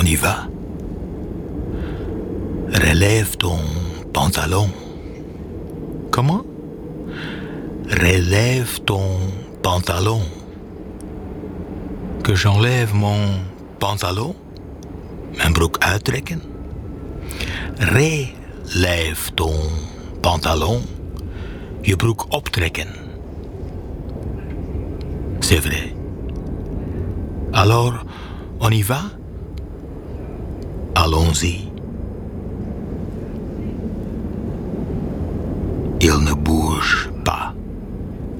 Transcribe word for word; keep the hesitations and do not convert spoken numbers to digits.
y va. Relève ton pantalon. Comment? Relève ton pantalon. Que j'enlève mon pantalon? Mijn broek uittrekken? Relève ton pantalon. Je broek optrekken. C'est vrai. Alors, on y va? Allons-y.